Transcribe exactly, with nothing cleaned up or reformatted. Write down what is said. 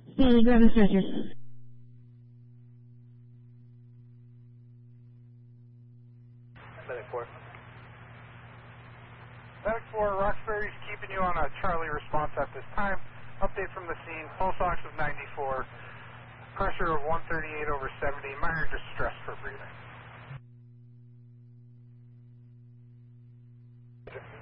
Stanley, grab the stretchers. Medic four. Medic four, Roxbury's keeping you on a Charlie response at this time. Update from the scene, pulse ox of ninety-four, pressure of one thirty-eight over seventy, minor distress for breathing.